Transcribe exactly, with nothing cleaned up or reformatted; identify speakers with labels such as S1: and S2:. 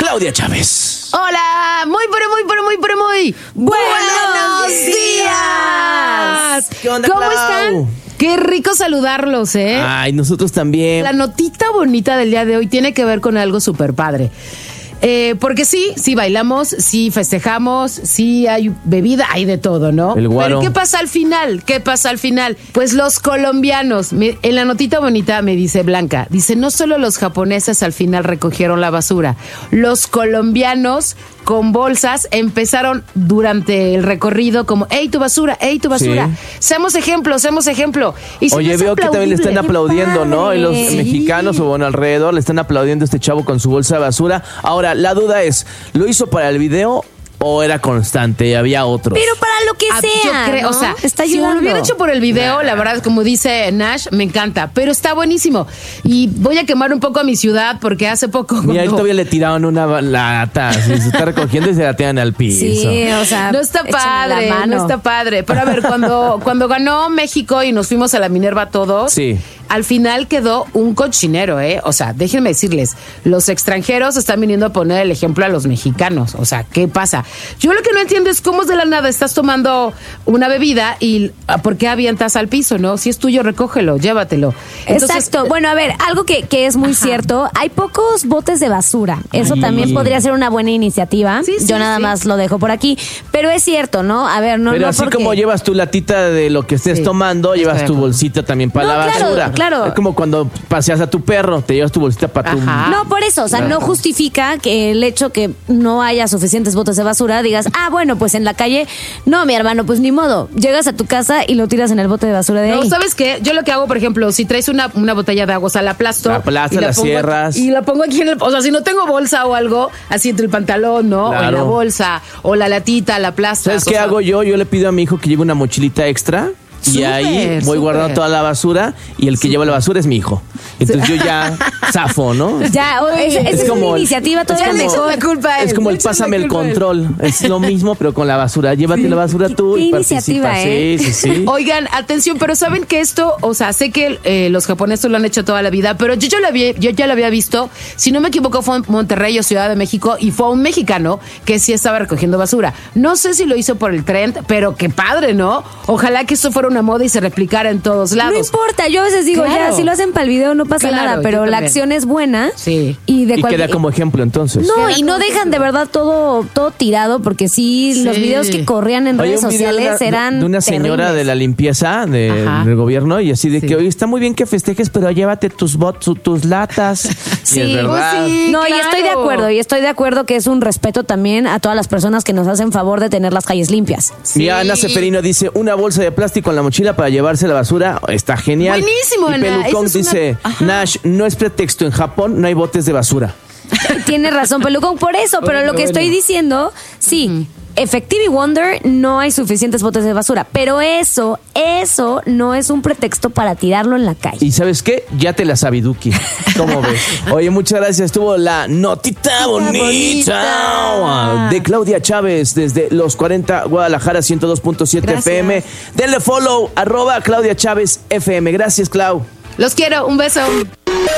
S1: Claudia Chávez.
S2: Hola, muy, pero muy, pero muy, pero muy buenos días.
S1: ¿Qué onda,
S2: ¿Cómo
S1: Clau?
S2: están? Qué rico saludarlos, ¿eh?
S1: Ay, nosotros también.
S2: La notita bonita del día de hoy tiene que ver con algo súper padre. Eh, porque sí, sí bailamos, sí festejamos, sí hay bebida, hay de todo, ¿no?
S1: El guaro.
S2: Pero ¿qué pasa al final? ¿Qué pasa al final? Pues los colombianos, me, en la notita bonita me dice Blanca, dice, no solo los japoneses al final recogieron la basura, los colombianos con bolsas empezaron durante el recorrido como, ¡ey, tu basura! ¡Ey, tu basura!
S1: Sí.
S2: Seamos ejemplo, seamos ejemplo. Y si
S1: Oye,
S2: no es
S1: veo que también le están
S2: aplaudible.
S1: aplaudiendo, ¿no? Y los
S2: Sí.
S1: mexicanos o bueno, alrededor le están aplaudiendo a este chavo con su bolsa de basura. Ahora, la duda es, ¿lo hizo para el video o era constante? Había otros.
S3: Pero para lo que
S2: Ah,
S3: sea,
S2: yo creo,
S3: ¿no?
S2: o sea,
S3: está
S2: si
S3: ayudando.
S2: lo hubiera hecho por el video, la verdad, como dice Nash, me encanta, pero está buenísimo. Y voy a quemar un poco a mi ciudad porque hace poco...
S1: Mira, ahí
S2: cuando-
S1: todavía le tiraron una ba- lata, así, se está recogiendo y se la tiran al piso.
S3: Sí, o sea,
S2: No está
S3: échenle
S2: padre,
S3: la mano.
S2: no está padre. Pero a ver, cuando, cuando ganó México y nos fuimos a la Minerva todos,
S1: Sí.
S2: al final quedó un cochinero, ¿eh? O sea, déjenme decirles, los extranjeros están viniendo a poner el ejemplo a los mexicanos. O sea, ¿qué pasa? Yo lo que no entiendo es cómo es de la nada estás tomando una bebida y ah, ¿por qué avientas al piso, no? Si es tuyo, recógelo, llévatelo. Entonces,
S3: Exacto. Bueno, a ver, algo que, que es muy
S2: Ajá.
S3: cierto, hay pocos botes de basura. Eso
S1: Ay.
S3: también podría ser una buena iniciativa.
S2: Sí, sí,
S3: Yo nada
S2: sí.
S3: más lo dejo por aquí. Pero es cierto, ¿no? A ver, no
S1: Pero
S3: no
S1: así
S3: porque-
S1: como llevas tu latita de lo que estés
S2: Sí,
S1: tomando,
S2: estoy
S1: llevas
S2: de
S1: tu
S2: acuerdo.
S1: bolsita también para
S3: No,
S1: la
S3: claro,
S1: basura.
S3: claro.
S1: Es como cuando paseas a tu perro, te llevas tu bolsita para tu...
S2: Ajá.
S3: No, por eso, o sea,
S1: Claro.
S3: no justifica que el hecho que no haya suficientes botes de basura, digas, ah, bueno, pues en la calle, no, mi hermano, pues ni modo. Llegas a tu casa y lo tiras en el bote de basura de
S2: No,
S3: ahí.
S2: ¿sabes qué? Yo lo que hago, por ejemplo, si traes una, una botella de agua, o sea, la aplasto.
S1: La aplastas,
S2: y
S1: la
S2: pongo-
S1: cierras.
S2: Y la pongo aquí en el... O sea, si no tengo bolsa o algo, así entre el pantalón, ¿no? O en la
S1: Claro.
S2: bolsa, o la latita, la aplastas.
S1: ¿Sabes
S2: o
S1: qué
S2: sea,
S1: hago yo? Yo le pido a mi hijo que lleve una mochilita extra. Y
S2: Súper,
S1: ahí voy
S2: súper.
S1: guardando toda la basura y el que lleva la basura es mi hijo. Entonces yo ya zafo, ¿no?
S3: Ya, o-
S2: Oye,
S3: esa, esa
S1: es
S3: es,
S1: como
S3: una
S1: el-
S3: iniciativa
S1: es
S3: todavía
S1: como-
S3: mejor.
S2: la culpa a él,
S1: Es como el
S2: échale
S1: pásame el
S2: culpa a él.
S1: control. Es lo mismo, pero con la basura. Llévate la basura
S3: Qué-
S1: tú
S3: qué
S1: y
S3: iniciativa,
S1: participa.
S3: ¿eh?
S1: Sí, sí, sí.
S2: Oigan, atención, pero saben que esto, o sea, sé que eh, los japoneses lo han hecho toda la vida, pero yo, yo, lo había, yo ya lo había visto, si no me equivoco fue en Monterrey o Ciudad de México y fue un mexicano que sí estaba recogiendo basura. No sé si lo hizo por el trend, pero qué padre, ¿no? Ojalá que esto fuera una moda y se replicara en todos lados.
S3: No importa, yo a veces digo,
S2: Claro.
S3: ya, si lo hacen para el video no pasa
S2: Claro,
S3: nada,
S2: yo
S3: pero la
S2: también.
S3: acción es buena.
S2: Sí.
S3: Y de
S1: Y
S3: cualquier-
S1: queda como ejemplo entonces.
S3: No,
S2: Queda
S3: y no
S2: como
S3: dejan
S2: ejemplo.
S3: de verdad todo, todo tirado, porque sí,
S2: Sí.
S3: los videos que corrían en
S1: Oye,
S3: redes
S1: un video
S3: sociales
S1: de una,
S3: eran
S1: de una señora
S3: terribles.
S1: de la limpieza de-
S2: Ajá.
S1: del gobierno y así de
S2: Sí.
S1: que, oye, está muy bien que festejes, pero llévate tus bots, tus latas.
S3: Sí.
S1: Y es verdad.
S2: Pues sí.
S3: No, y
S2: claro.
S3: estoy de acuerdo, y estoy de acuerdo que es un respeto también a todas las personas que nos hacen favor de tener las calles limpias.
S1: Mira, Ana Seferino dice, una bolsa de plástico en la mochila para llevarse la basura. Está genial.
S2: Buenísimo,
S1: y
S2: Ana,
S1: Pelucón
S2: esa es una-
S1: dice,
S2: Ajá.
S1: Nash, no es pretexto, en Japón no hay botes de basura.
S3: Tienes razón, Pelucón, por eso, pero
S2: Bueno,
S3: lo que
S2: bueno.
S3: estoy diciendo, sí. Effective y Wonder no hay suficientes botes de basura, pero eso, eso no es un pretexto para tirarlo en la calle.
S1: ¿Y sabes qué? Ya te la sabiduki. ¿Cómo ves? Oye, muchas gracias. Estuvo la notita bonita,
S2: bonita.
S1: de Claudia Chávez desde Los cuarenta, Guadalajara, ciento dos punto siete
S2: Gracias.
S1: F M. Denle follow, arroba Claudia Chávez F M. Gracias, Clau.
S2: Los quiero, un beso.